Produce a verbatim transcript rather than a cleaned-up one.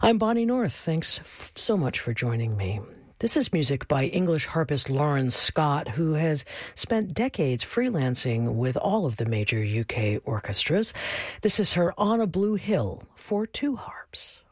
I'm Bonnie North. Thanks f- so much for joining me. This is music by English harpist Lauren Scott, who has spent decades freelancing with all of the major U K orchestras. This is her On a Blue Hill for two harps.